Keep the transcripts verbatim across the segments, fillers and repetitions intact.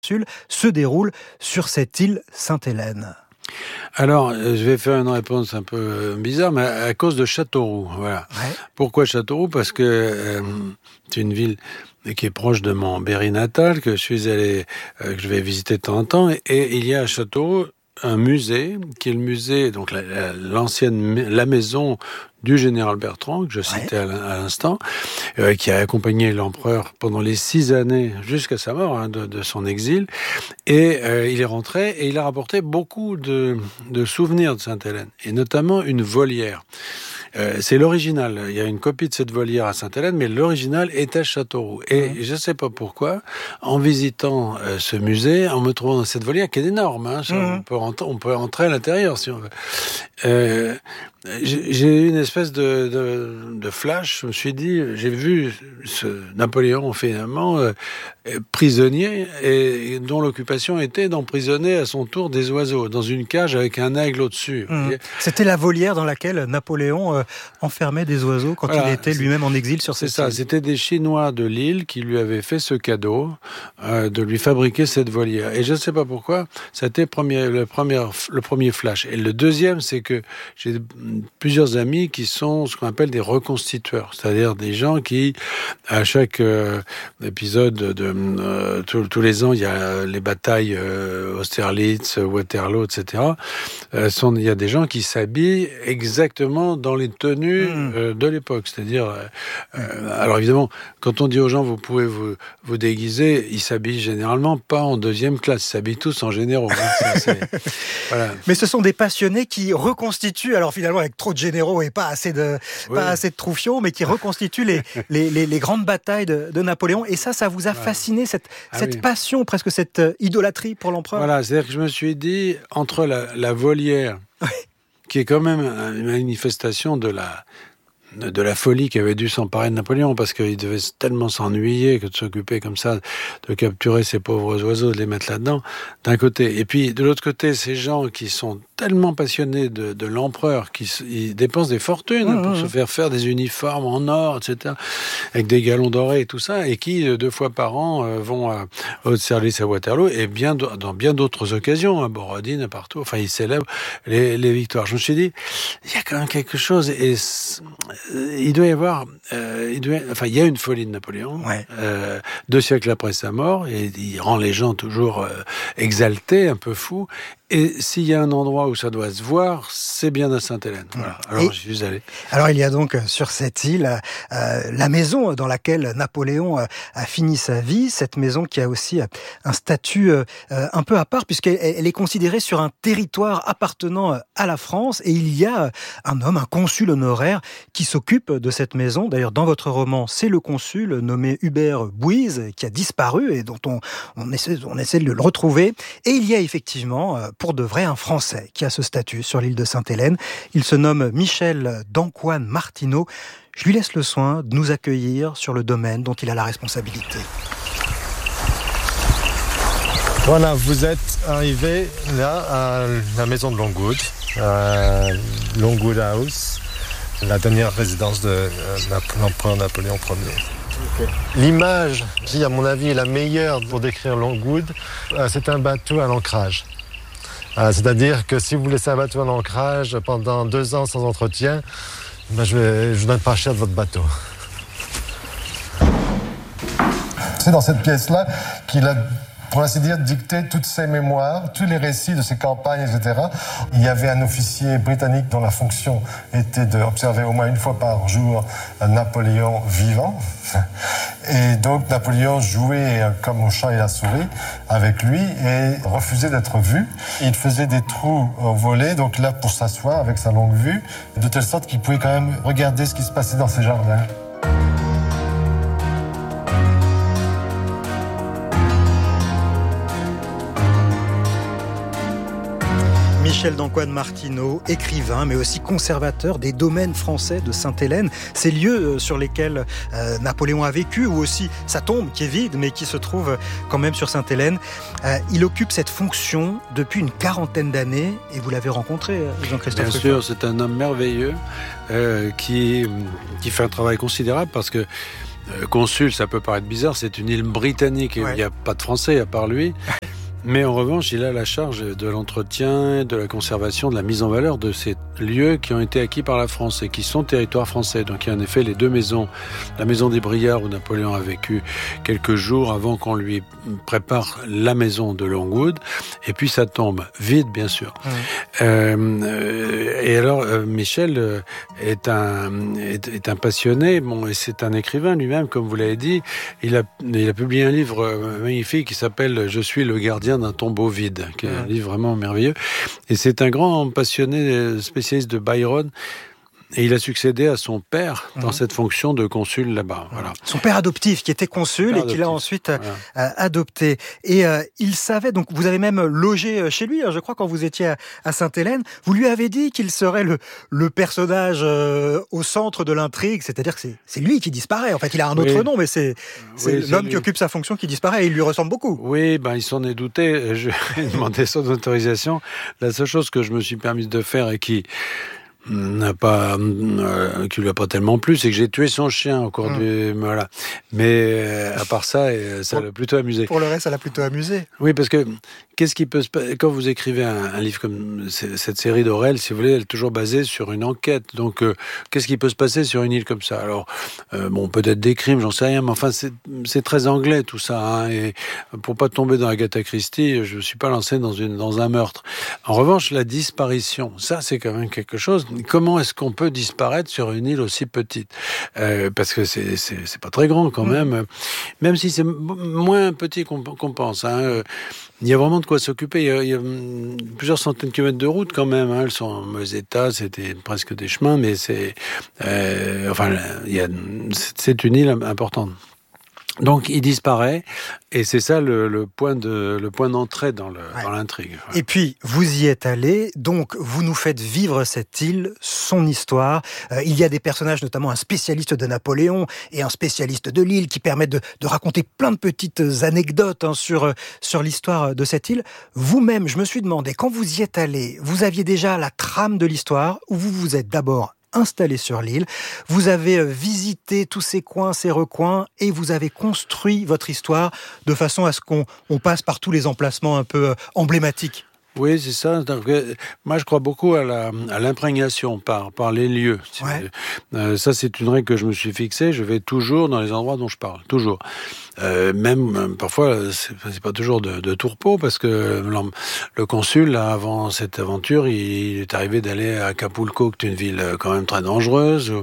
se déroule sur cette île Sainte-Hélène. Alors, je vais faire une réponse un peu bizarre, mais à cause de Châteauroux. Voilà. Ouais. Pourquoi Châteauroux ? Parce que euh, c'est une ville qui est proche de mon Berry natal, que je suis allé, euh, que je vais visiter de temps en temps, et, et il y a à Châteauroux un musée, qui est le musée, donc la, la, l'ancienne, la maison du général Bertrand, que je citais ouais. à l'instant, euh, qui a accompagné l'empereur pendant les six années, jusqu'à sa mort, hein, de, de son exil. Et euh, il est rentré et il a rapporté beaucoup de, de souvenirs de Sainte-Hélène, et notamment une volière. Euh, c'est l'original. Il y a une copie de cette volière à Sainte-Hélène, mais l'original est à Châteauroux. Et mmh. je ne sais pas pourquoi, en visitant euh, ce musée, en me trouvant dans cette volière, qui est énorme, hein, mmh. on, peut rentrer, on peut entrer à l'intérieur si on veut, euh, j'ai, j'ai eu une espèce de, de, de flash. Je me suis dit, j'ai vu ce Napoléon finalement euh, prisonnier, et dont l'occupation était d'emprisonner à son tour des oiseaux dans une cage avec un aigle au-dessus. Mmh. C'était la volière dans laquelle Napoléon euh, enfermait des oiseaux quand voilà, il était lui-même en exil sur cette île. C'est ça, c'était des Chinois de l'île qui lui avaient fait ce cadeau euh, de lui fabriquer cette volière. Et je ne sais pas pourquoi, c'était premier, le, premier, le premier flash. Et le deuxième, c'est que j'ai plusieurs amis qui sont ce qu'on appelle des reconstitueurs, c'est-à-dire des gens qui, à chaque euh, épisode de euh, tous, tous les ans, il y a les batailles euh, Austerlitz, Waterloo, et cetera. Euh, sont, il y a des gens qui s'habillent exactement dans les tenues mmh. euh, de l'époque, c'est-à-dire, euh, alors évidemment, quand on dit aux gens vous pouvez vous, vous déguiser, ils s'habillent généralement pas en deuxième classe, ils s'habillent tous en généraux. Hein, ça, c'est, voilà. Mais ce sont des passionnés qui reconstituent, alors finalement avec trop de généraux et pas assez de, oui. pas assez de troufions, mais qui reconstituent les, les, les, les grandes batailles de, de Napoléon. Et ça, ça vous a fasciné, cette, ah, cette oui. passion, presque cette euh, idolâtrie pour l'empereur. Voilà, c'est-à-dire que je me suis dit, entre la, la volière, oui. qui est quand même une manifestation de la... de la folie qui avait dû s'emparer de Napoléon, parce qu'il devait tellement s'ennuyer que de s'occuper comme ça, de capturer ces pauvres oiseaux, de les mettre là-dedans, d'un côté. Et puis, de l'autre côté, ces gens qui sont tellement passionnés de, de l'empereur, qui ils dépensent des fortunes mmh, pour mmh. se faire faire des uniformes en or, et cetera, avec des galons dorés et tout ça, et qui, deux fois par an, euh, vont à Austerlitz, à Waterloo, et bien, dans bien d'autres occasions, à Borodine, partout, enfin, ils célèbrent les, les victoires. Je me suis dit, il y a quand même quelque chose, et il doit y avoir, euh, il doit, enfin, il y a une folie de Napoléon, ouais. euh, deux siècles après sa mort, et il rend les gens toujours euh, exaltés, un peu fous. Et s'il y a un endroit où ça doit se voir, c'est bien à Sainte-Hélène. Voilà. Alors, j'y suis allé. Alors, il y a donc sur cette île euh, la maison dans laquelle Napoléon euh, a fini sa vie. Cette maison qui a aussi un statut euh, un peu à part, puisqu'elle elle est considérée sur un territoire appartenant à la France. Et il y a un homme, un consul honoraire, qui s'occupe de cette maison. D'ailleurs, dans votre roman, c'est le consul nommé Hubert Bouise, qui a disparu et dont on, on, essaie, on essaie de le retrouver. Et il y a effectivement... Euh, pour de vrai un Français qui a ce statut sur l'île de Sainte-Hélène. Il se nomme Michel d'Ancoine Martineau. Je lui laisse le soin de nous accueillir sur le domaine dont il a la responsabilité. Voilà, vous êtes arrivé là à la maison de Longwood, à Longwood House, la dernière résidence de euh, l'empereur Napoléon Ier. Okay. L'image qui, à mon avis, est la meilleure pour décrire Longwood, euh, c'est un bateau à l'ancrage. Euh, c'est-à-dire que si vous laissez un bateau à l'ancrage pendant deux ans sans entretien, ben je ne vous donne pas cher de votre bateau. C'est dans cette pièce-là qu'il a, pour ainsi dire, dicté toutes ses mémoires, tous les récits de ses campagnes, et cetera. Il y avait un officier britannique dont la fonction était d'observer au moins une fois par jour Napoléon vivant. Et donc Napoléon jouait comme au chat et la souris avec lui et refusait d'être vu. Il faisait des trous au volet, donc là pour s'asseoir avec sa longue vue, de telle sorte qu'il pouvait quand même regarder ce qui se passait dans ses jardins. Michel d'Ancoine Martineau, écrivain, mais aussi conservateur des domaines français de Sainte-Hélène, ces lieux sur lesquels euh, Napoléon a vécu, ou aussi sa tombe qui est vide, mais qui se trouve quand même sur Sainte-Hélène. Euh, il occupe cette fonction depuis une quarantaine d'années, et vous l'avez rencontré, Jean-Christophe Bien sûr, c'est un homme merveilleux euh, qui, qui fait un travail considérable, parce que euh, consul, ça peut paraître bizarre, c'est une île britannique et ouais. il n'y a pas de Français à part lui. Mais en revanche, il a la charge de l'entretien, de la conservation, de la mise en valeur de ces lieux qui ont été acquis par la France et qui sont territoires français. Donc il y a en effet les deux maisons. La maison des Briards où Napoléon a vécu quelques jours avant qu'on lui prépare la maison de Longwood. Et puis ça tombe vide, bien sûr. Mmh. Euh, et alors, euh, Michel est un, est, est un passionné. Bon, et c'est un écrivain lui-même, comme vous l'avez dit. Il a, il a publié un livre magnifique qui s'appelle « Je suis le gardien d'un tombeau vide », qui est un livre vraiment merveilleux. Et c'est un grand passionné spécialiste de Byron. Et il a succédé à son père dans mmh. cette fonction de consul là-bas. Voilà. Son père adoptif, qui était consul et qu'il a ensuite voilà. euh, adopté. Et euh, il savait, donc vous avez même logé chez lui, hein, je crois, quand vous étiez à, à Sainte-Hélène. Vous lui avez dit qu'il serait le, le personnage euh, au centre de l'intrigue, c'est-à-dire que c'est, c'est lui qui disparaît. En fait, il a un autre oui. nom, mais c'est, c'est oui, l'homme c'est qui occupe sa fonction qui disparaît et il lui ressemble beaucoup. Oui, ben, il s'en est douté. Je lui ai demandé son autorisation. La seule chose que je me suis permise de faire et qui... n'a pas euh, qui lui a pas tellement plu, c'est que j'ai tué son chien au cours mmh. du voilà. Mais euh, à part ça, euh, ça pour, l'a plutôt amusé. Pour le reste, ça l'a plutôt amusé. Oui, parce que qu'est-ce qui peut se passer quand vous écrivez un, un livre comme cette série d'Aurel, si vous voulez, elle est toujours basée sur une enquête. Donc, euh, qu'est-ce qui peut se passer sur une île comme ça ? Alors, euh, bon, peut-être des crimes, j'en sais rien, mais enfin, c'est, c'est très anglais tout ça. Hein, et pour pas tomber dans Agatha Christie, je me suis pas lancé dans une dans un meurtre. En revanche, la disparition, ça, c'est quand même quelque chose. Comment est-ce qu'on peut disparaître sur une île aussi petite ? euh, Parce que c'est, c'est, c'est pas très grand quand même, mmh. même si c'est moins petit qu'on, qu'on pense. Hein. Il y a vraiment de quoi s'occuper. Il y a, il y a plusieurs centaines de kilomètres de route quand même. Hein. Elles sont en mauvais état, c'était presque des chemins, mais c'est, euh, enfin, il y a, c'est une île importante. Donc il disparaît et c'est ça le, le point de le point d'entrée dans le ouais. dans l'intrigue. Ouais. Et puis vous y êtes allé, donc vous nous faites vivre cette île, son histoire. Euh, il y a des personnages, notamment un spécialiste de Napoléon et un spécialiste de l'île, qui permettent de, de raconter plein de petites anecdotes hein, sur sur l'histoire de cette île. Vous-même, je me suis demandé, quand vous y êtes allé, vous aviez déjà la trame de l'histoire ou vous vous êtes d'abord installé sur l'île, vous avez visité tous ces coins, ces recoins, et vous avez construit votre histoire de façon à ce qu'on on passe par tous les emplacements un peu emblématiques. Oui, c'est ça. Donc, euh, moi, je crois beaucoup à, la, à l'imprégnation par, par les lieux. Ouais. Euh, ça, c'est une règle que je me suis fixée. Je vais toujours dans les endroits dont je parle. Toujours. Euh, même, euh, parfois, c'est, c'est pas toujours de, de tourpeau, parce que le consul, là, avant cette aventure, il, il est arrivé d'aller à Acapulco, qui est une ville quand même très dangereuse,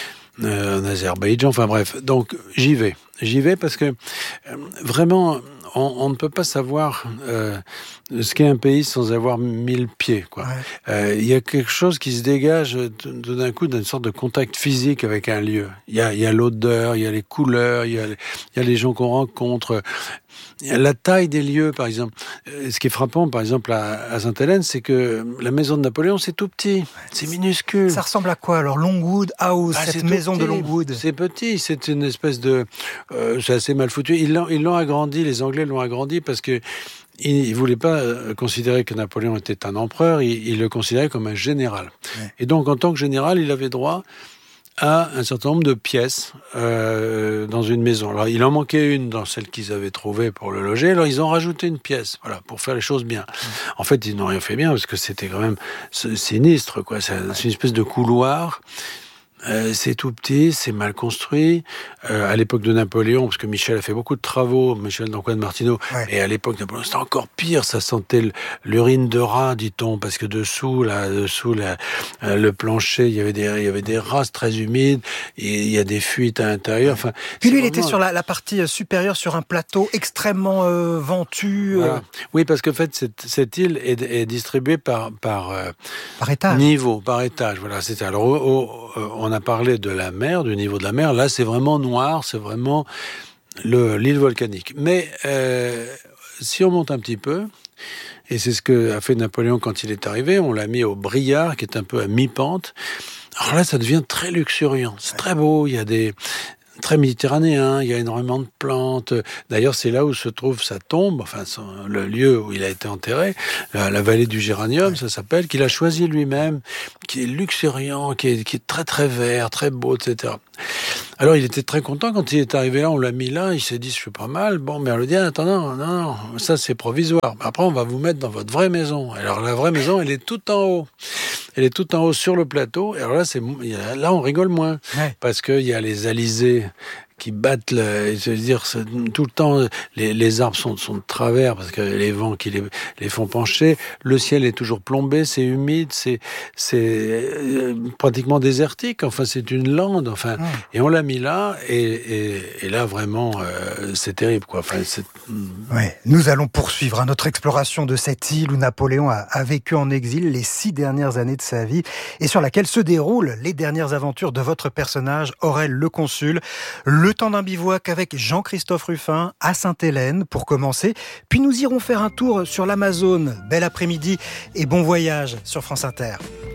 euh, en Azerbaïdjan, enfin bref. Donc, j'y vais. J'y vais parce que, euh, vraiment... On, on ne peut pas savoir euh, ce qu'est un pays sans avoir mille pieds, quoi. Ouais. Euh, il y a quelque chose qui se dégage tout d'un coup d'une sorte de contact physique avec un lieu. Il y a, il y a l'odeur, il y a les couleurs, il y a, il y a les gens qu'on rencontre. La taille des lieux, par exemple. Ce qui est frappant, par exemple, à, à Sainte-Hélène, c'est que la maison de Napoléon, c'est tout petit, c'est minuscule. Ça ressemble à quoi alors ? Longwood House, ah, cette maison de Longwood. C'est petit, c'est une espèce de... Euh, c'est assez mal foutu. Ils l'ont, ils l'ont agrandi, les Anglais l'ont agrandi parce que ils ne voulaient pas considérer que Napoléon était un empereur, ils, ils le considéraient comme un général. Ouais. Et donc, en tant que général, il avait droit à un certain nombre de pièces euh, dans une maison. Alors, il en manquait une dans celle qu'ils avaient trouvée pour le loger. Alors, ils ont rajouté une pièce, voilà, pour faire les choses bien. Mmh. En fait, ils n'ont rien fait bien parce que c'était quand même sinistre, quoi. C'est, c'est une espèce de couloir. Euh, c'est tout petit, c'est mal construit. Euh, à l'époque de Napoléon, parce que Michel a fait beaucoup de travaux, Michel d'Antoine Martineau, ouais. et à l'époque de Napoléon, c'était encore pire. Ça sentait l'urine de rat, dit-on, parce que dessous, là, dessous la, euh, le plancher, il y avait des, il y avait des rats très humides, et il y a des fuites à l'intérieur. Enfin, puis lui, il vraiment... était sur la, la partie supérieure, sur un plateau extrêmement euh, ventu. Voilà. Euh... Oui, parce qu'en fait, cette, cette île est, est distribuée par par, euh, par étage. Niveau, par étage. Voilà, c'est alors au, au, on a parlé de la mer, du niveau de la mer. Là, c'est vraiment noir, c'est vraiment le, l'île volcanique. Mais euh, si on monte un petit peu, et c'est ce qu'a fait Napoléon quand il est arrivé, on l'a mis au Briard, qui est un peu à mi-pente. Alors là, ça devient très luxuriant. C'est très beau, il y a des... très méditerranéen, il y a énormément de plantes. D'ailleurs, c'est là où se trouve sa tombe, enfin son, le lieu où il a été enterré, la, la vallée du Géranium, ouais. ça s'appelle, qu'il a choisi lui-même, qui est luxuriant, qui est, qui est très très vert, très beau, et cetera. Alors, il était très content quand il est arrivé là, on l'a mis là, il s'est dit, je suis pas mal. Bon, mais on lui dit, attends, non, non, non, ça c'est provisoire. Après, on va vous mettre dans votre vraie maison. Alors, la vraie maison, elle est tout en haut. Elle est tout en haut sur le plateau. Et alors là, c'est, là, on rigole moins. Ouais. Parce qu'il y a les alizés qui battent, le, je veux dire, tout le temps, les, les arbres sont, sont de travers parce que les vents qui les, les font pencher. Le ciel est toujours plombé, c'est humide, c'est, c'est pratiquement désertique. Enfin, c'est une lande. Enfin, mmh. Et on l'a mis là, et, et, et là, vraiment, euh, c'est terrible, quoi. Enfin, c'est... Ouais. Nous allons poursuivre hein, notre exploration de cette île où Napoléon a, a vécu en exil les six dernières années de sa vie et sur laquelle se déroulent les dernières aventures de votre personnage, Aurel le Consul. Le temps d'un bivouac avec Jean-Christophe Ruffin à Sainte-Hélène pour commencer. Puis nous irons faire un tour sur l'Amazone. Bel après-midi et bon voyage sur France Inter.